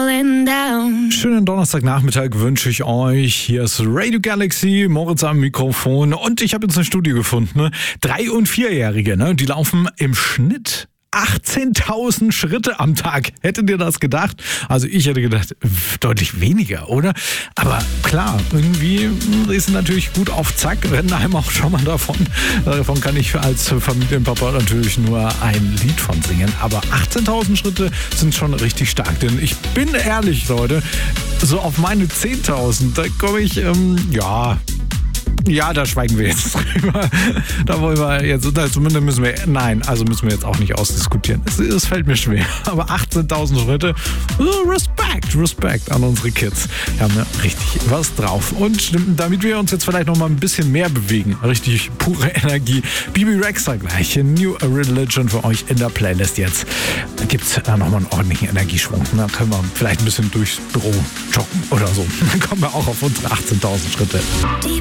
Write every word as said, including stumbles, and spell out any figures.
falling down. Schönen Donnerstagnachmittag wünsche ich euch. Hier ist Radio Galaxy, Moritz am Mikrofon und ich habe jetzt ein Studio gefunden. Ne? Drei- und Vierjährige, ne? Die laufen im Schnitt achtzehntausend Schritte am Tag. Hättet ihr das gedacht? Also ich hätte gedacht, deutlich weniger, oder? Aber klar, irgendwie ist es natürlich gut auf Zack, rennen einem auch schon mal davon. Davon kann ich als Familienpapa natürlich nur ein Lied von singen. Aber achtzehntausend Schritte sind schon richtig stark. Denn ich bin ehrlich, Leute, so auf meine zehntausend, da komme ich, ähm, ja... Ja, da schweigen wir jetzt drüber. Da wollen wir jetzt, zumindest müssen wir, nein, also müssen wir jetzt auch nicht ausdiskutieren. Es, es fällt mir schwer. Aber achtzehntausend Schritte, Respekt, Respekt an unsere Kids. Wir haben ja richtig was drauf. Und damit wir uns jetzt vielleicht noch mal ein bisschen mehr bewegen, richtig pure Energie, Bibi Rexha gleich, New Religion für euch in der Playlist jetzt. Da gibt es noch mal einen ordentlichen Energieschwung. Da können wir vielleicht ein bisschen durchs Büro joggen oder so. Dann kommen wir auch auf unsere achtzehntausend Schritte.